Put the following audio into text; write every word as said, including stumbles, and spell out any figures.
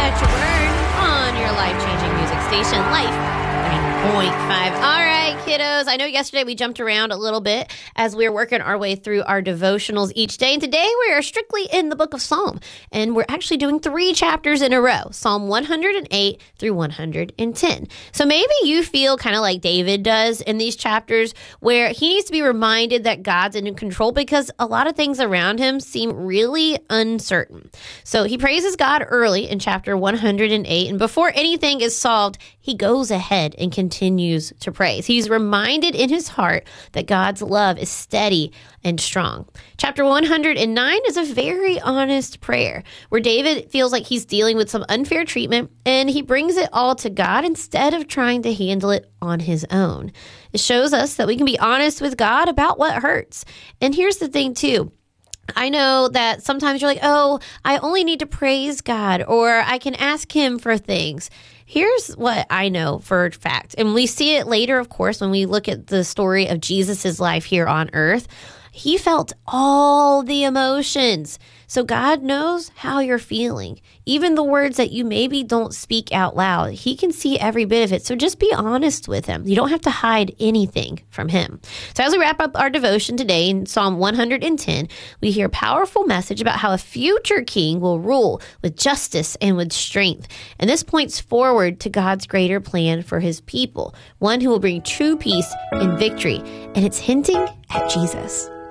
At Your Word on your life-changing music station, Life ninety point five. All right, kiddos. I know yesterday we jumped around a little bit as we were working our way through our devotionals each day. And today we are strictly in the book of Psalm. And we're actually doing three chapters in a row, Psalm one hundred eight through one hundred ten. So maybe you feel kind of like David does in these chapters, where he needs to be reminded that God's in control because a lot of things around him seem really uncertain. So he praises God early in chapter one hundred eight. And before anything is solved, he goes ahead and continues to praise. He's reminded in his heart that God's love is steady and strong. Chapter one hundred nine is a very honest prayer where David feels like he's dealing with some unfair treatment, and he brings it all to God instead of trying to handle it on his own. It shows us that we can be honest with God about what hurts. And here's the thing too. I know that sometimes you're like, oh, I only need to praise God, or I can ask him for things. Here's what I know for a fact. And we see it later, of course, when we look at the story of Jesus's life here on earth. He felt all the emotions. So God knows how you're feeling. Even the words that you maybe don't speak out loud, he can see every bit of it. So just be honest with him. You don't have to hide anything from him. So as we wrap up our devotion today in Psalm one hundred ten, we hear a powerful message about how a future king will rule with justice and with strength. And this points forward to God's greater plan for his people, one who will bring true peace and victory. And it's hinting at Jesus.